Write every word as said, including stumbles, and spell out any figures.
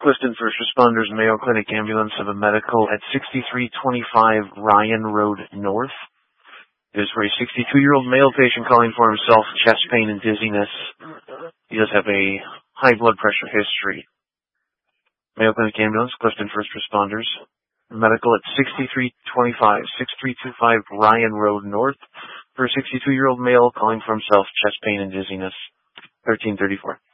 Clifton First Responders Mayo Clinic ambulance of a medical at sixty-three twenty-five Ryan Road North. It is for a sixty-two-year-old male patient calling for himself, chest pain and dizziness. He does have a high blood pressure history. Mayo Clinic ambulance, Clifton First Responders. Medical at sixty-three twenty-five, sixty-three twenty-five Ryan Road North for a sixty-two-year-old male calling for himself, chest pain and dizziness. thirteen thirty-four.